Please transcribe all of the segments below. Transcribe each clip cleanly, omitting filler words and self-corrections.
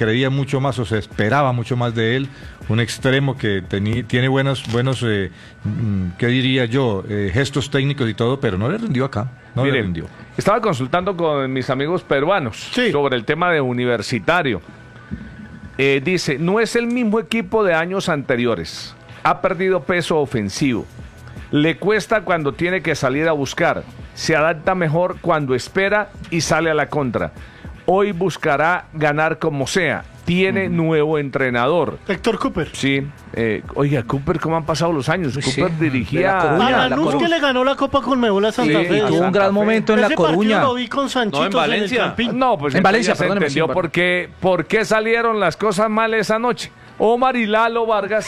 creía mucho más o se esperaba mucho más de él, un extremo que tiene buenos ¿qué diría yo? Gestos técnicos y todo, pero no le rindió acá, no Miren, le rindió. Estaba consultando con mis amigos peruanos sobre el tema de Universitario. Dice, no es el mismo equipo de años anteriores, ha perdido peso ofensivo, le cuesta cuando tiene que salir a buscar, se adapta mejor cuando espera y sale a la contra. Hoy buscará ganar como sea. Tiene nuevo entrenador. Héctor Cooper. Sí. Oiga, Cooper, ¿cómo han pasado los años? Cooper dirigía a Lanús, que le ganó la Copa Conmebol a Santa Fe. Tuvo un gran momento en La Coruña. Lo vi con Sanchitos en Valencia. No, pues en Valencia, se entendió por qué salieron las cosas mal esa noche. Omar y Lalo Vargas.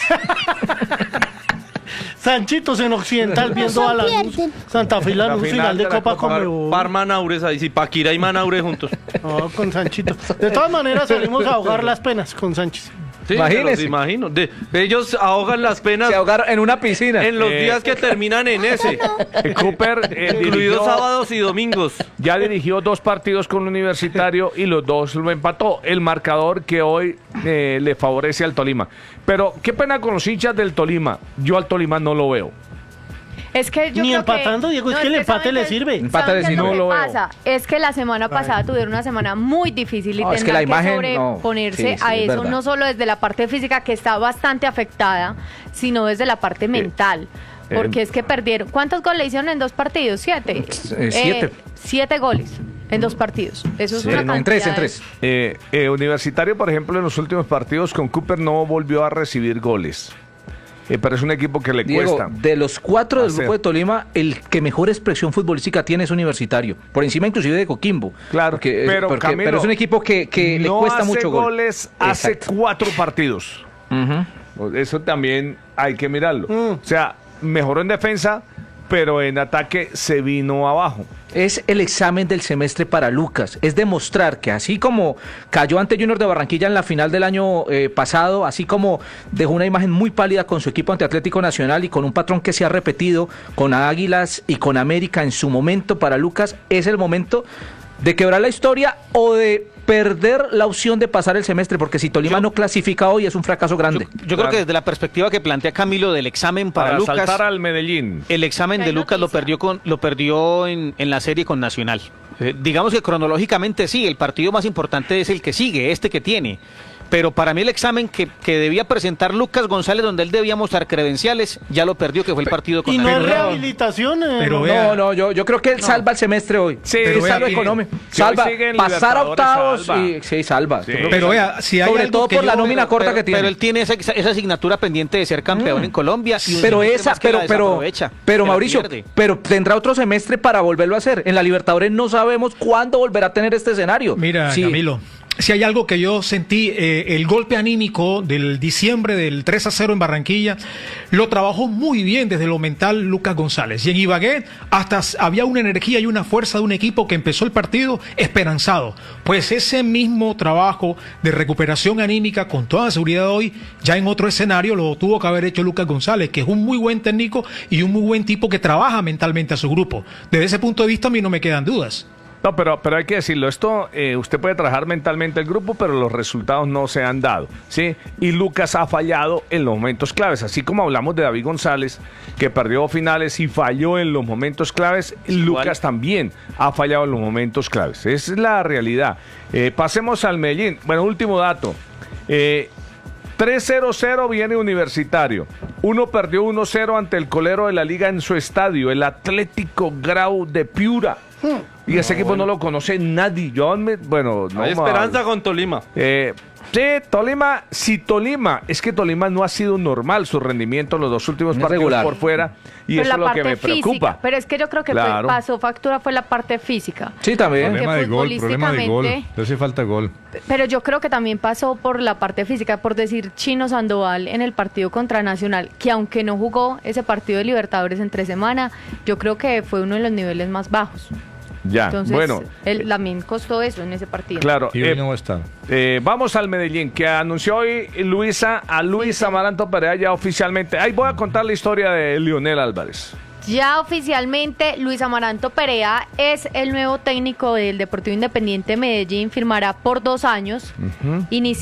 Sanchitos en Occidental viendo a Lanús, Santa Fe y Lanús, final de Copa Conmebol. Par Manaures ahí, sí, Paquira y Manaure juntos. No, con Sanchito. De todas maneras salimos a ahogar las penas con Sánchez. Sí, Imagínese. Imagino. Ellos ahogan las penas. Se ahogaron en una piscina. En los días que terminan en ese. Cooper Incluidos sábados y domingos. Ya dirigió 2 partidos con Universitario y los 2 lo empató. El marcador que hoy le favorece al Tolima. Pero qué pena con los hinchas del Tolima. Yo al Tolima no lo veo. Es que yo Ni creo empatando, Diego, es que el empate le sirve. Empate de lo que lo veo. pasa es que la semana pasada tuvieron una semana muy difícil y No, es que tendrán la que imagen, sobreponerse sí, a es eso, verdad. no solo desde la parte física, que está bastante afectada, sino desde la parte mental. Porque es que perdieron. ¿Cuántos goles le hicieron en 2 partidos? 7. 7. 7 goles en 2 partidos. Eso es una No, en cantidad. 3. Universitario, por ejemplo, en los últimos partidos con Cooper no volvió a recibir goles. Pero es un equipo que le Diego, cuesta. de los 4 del hacer. grupo de Tolima, el que mejor expresión futbolística tiene es Universitario, por encima inclusive de Coquimbo. Claro, pero Camilo, pero es un equipo que le no cuesta hace mucho gol. goles hace Exacto. 4 partidos. Eso también hay que mirarlo. O sea, mejoró en defensa, pero en ataque se vino abajo. Es el examen del semestre para Lucas, es demostrar que así como cayó ante Junior de Barranquilla en la final del año pasado, así como dejó una imagen muy pálida con su equipo ante Atlético Nacional y con un patrón que se ha repetido con Águilas y con América en su momento, para Lucas es el momento de quebrar la historia o de perder la opción de pasar el semestre, porque si Tolima no clasifica hoy es un fracaso grande. Yo creo que desde la perspectiva que plantea Camilo del examen para Lucas, saltar al Medellín. el examen de Lucas lo perdió en la serie con Nacional. Digamos que cronológicamente sí, el partido más importante es el que sigue, este que tiene. Pero para mí el examen que debía presentar Lucas González, donde él debía mostrar credenciales, ya lo perdió, que fue el partido con Y no es Nacional. rehabilitación. Yo creo que él salva el semestre hoy. Sí, es pero algo vea, económico. si hoy Salva, sigue en pasar a Libertadores, octavos salva. y sí, salva. Sí. Yo creo que Pero salva. vea, si hay sobre algo todo que por la yo- nómina corta que tiene. Pero él tiene esa asignatura pendiente de ser campeón en Colombia. Y un semestre más que la desaprovecha, que la Mauricio, pierde. pero tendrá otro semestre para volverlo a hacer. En la Libertadores no sabemos cuándo volverá a tener este escenario. Mira, Sí. Camilo, si hay algo que yo sentí, el golpe anímico del diciembre del 3-0 en Barranquilla, lo trabajó muy bien desde lo mental Lucas González. Y en Ibagué hasta había una energía y una fuerza de un equipo que empezó el partido esperanzado. Pues ese mismo trabajo de recuperación anímica, con toda seguridad hoy, ya en otro escenario lo tuvo que haber hecho Lucas González, que es un muy buen técnico y un muy buen tipo que trabaja mentalmente a su grupo. Desde ese punto de vista a mí no me quedan dudas. No, pero hay que decirlo, esto usted puede trabajar mentalmente el grupo, pero los resultados no se han dado, ¿sí? Y Lucas ha fallado en los momentos claves, así como hablamos de David González, que perdió finales y falló en los momentos claves, Lucas también ha fallado en los momentos claves, esa es la realidad. Pasemos al Medellín, bueno, último dato, 3-0-0 viene Universitario. Uno perdió 1-0 ante el colero de la liga en su estadio, el Atlético Grau de Piura. Y ese equipo no lo conoce nadie. Bueno, no Hay mal. esperanza con Tolima. Sí, Tolima, es que Tolima no ha sido normal su rendimiento en los 2 últimos Es partidos regular. por fuera. Y Pero eso la es lo que parte me preocupa. física, pero es que yo creo que Claro. pasó factura fue la parte física. Sí, también. Porque Problema de gol. futbolísticamente- Le hace falta gol. Pero yo creo que también pasó por la parte física, por decir Chino Sandoval en el partido contra Nacional, que aunque no jugó ese partido de Libertadores entre semana, yo creo que fue uno de los niveles más bajos. Ya, Entonces, bueno, él también costó eso en ese partido. claro. Y hoy no va a estar. Vamos al Medellín, que anunció hoy Luis Amaranto Perea ya oficialmente. Ahí voy a contar la historia de Lionel Álvarez. Ya oficialmente Luis Amaranto Perea es el nuevo técnico del Deportivo Independiente Medellín, firmará por 2 años.